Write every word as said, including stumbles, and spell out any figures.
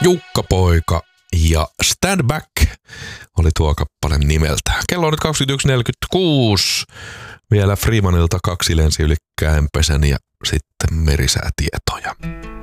Jukka-poika ja Stand Back oli tuo kappale nimeltään. Kello on nyt kaksikymmentäyksi neljäkymmentäkuusi. Vielä Freemanilta kaksi lensi yli Käempesen ja sitten merisäätietoja.